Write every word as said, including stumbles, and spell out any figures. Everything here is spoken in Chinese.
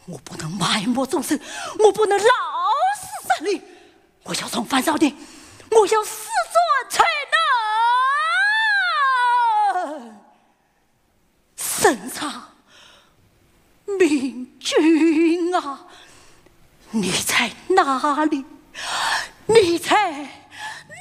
我不能埋没众生，我不能老死在里，我要重返少年，我要死做才能。圣上，明君啊，你在哪里？你在